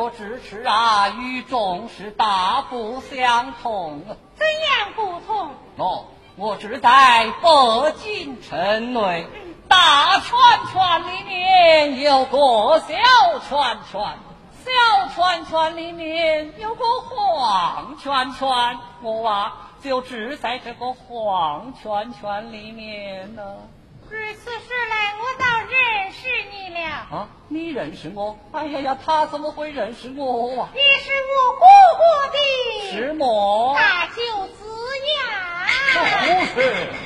个知识啊，与众是大不相同。 怎样不同？ 哦，我只在北京城内，大圈圈里面有个小圈圈，小圈圈里面有个黄圈圈，我啊就只在这个黄圈圈里面呢。 如此说来，我倒认识你了。 啊，你认识我？哎呀呀，他怎么会认识我啊？ 你是我姑姑的是么？ 大舅子呀。 不是。